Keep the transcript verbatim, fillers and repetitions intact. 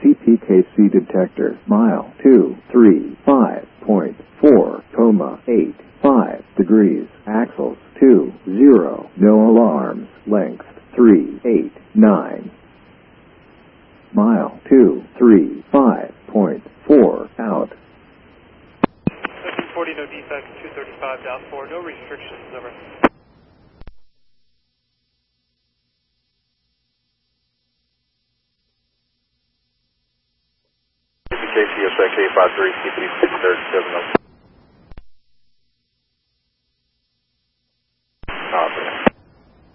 C P K C detector, mile two three five point four, coma eight five degrees, axles two zero, no alarms, length three eight nine. Mile two three five point four, out. seven forty, no defects, two thirty-five down four, no restrictions, over. K C S X eight five three, C P six thirty-seven.